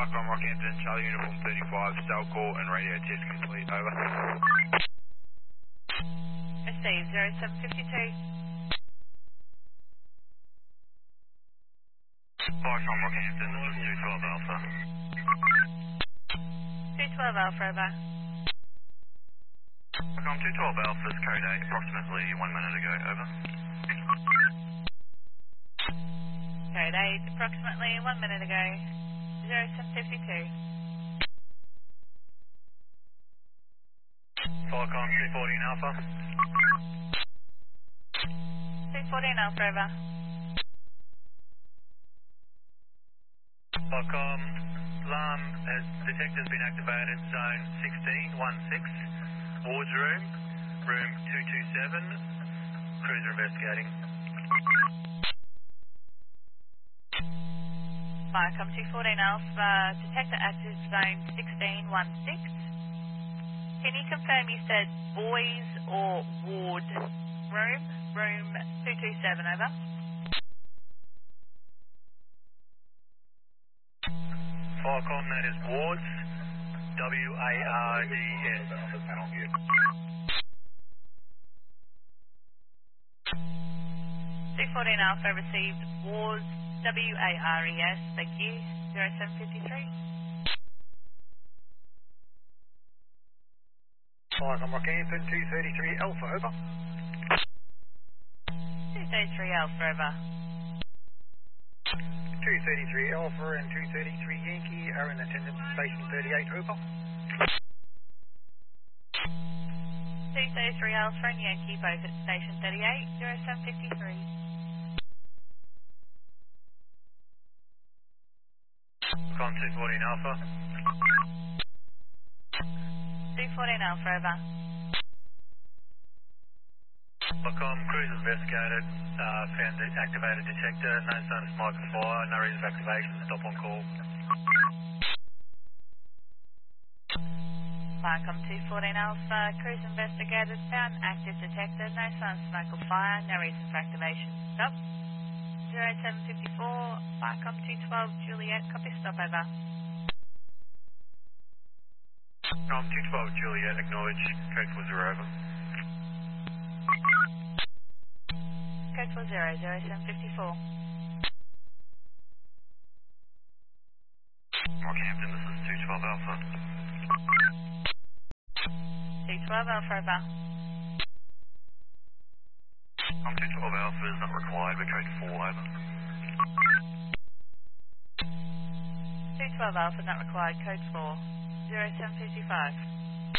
Viacom Rockhampton, Charlie Uniform 35, cell call and radio test complete, over. Received 0752. Viacom Rockhampton, this is 212 Alpha. 212 Alpha, over. Viacom 212 Alpha's code 8, approximately 1 minute ago, over. Code 8, approximately 1 minute ago. 0752. Viacom 214 Alpha. 214 Alpha, over. Viacom, alarm as detector's been activated, zone 1616, wards room, room 227, cruiser investigating. Viacom 214 Alpha, detector active zone 1616. Can you confirm you said boys or ward room? Room 227, over. Viacom, that is wards, W-A-R-D-S. 214 Alpha received wards WARES, thank you. 0753. Viacom Rockhampton 233 Alpha, over. 233 Alpha, over. 233 Alpha and 233 Yankee are in attendance, station 38, over. 233 Alpha and Yankee, both at station 38, 0753. Viacom 214 Alpha. 214 Alpha, over. Viacom, cruise investigated, found the activated detector, no sign of smoke or fire, no reason of activation, stop on call. Viacom 214 Alpha, cruise investigated, found active detector, no sign of smoke or fire, no reason for activation, stop. 0754, Viacom 212 Juliet, copy, stop, over. Viacom 212 Juliet, acknowledge, code 40, over. Code 40, 0754. Rockhampton, this is 212 Alpha. 212 Alpha, over. Viacom 212 Alpha is not required, we're code 4, over. 212 Alpha, not required, code 4, 0755.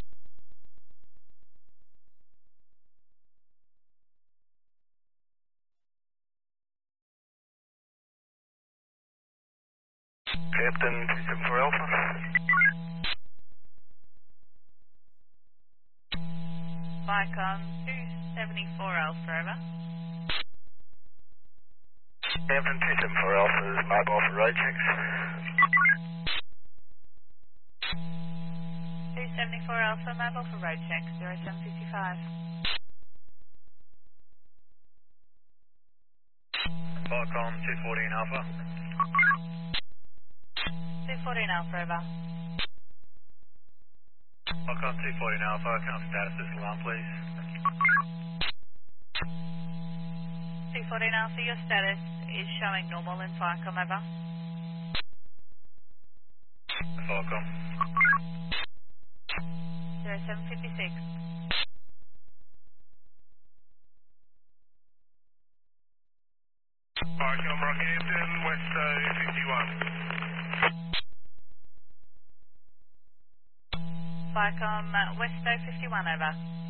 Captain 274 Alpha. Viacom 274 Alpha, over. Captain 274 Alpha is mobile for road checks. 274 Alpha, mobile for road checks, 0755. Viacom 214 Alpha. 214 Alpha, over. Viacom 214 Alpha, can I have status this alarm, please? 214 Alpha, your status is showing normal in Viacom, over. Viacom. 0756. Viacom Rockhampton, Westo 51. Viacom Westo 51, over.